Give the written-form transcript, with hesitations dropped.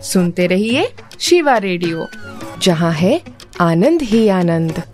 सुनते रहिए शिवा रेडियो, जहाँ है आनंद ही आनंद।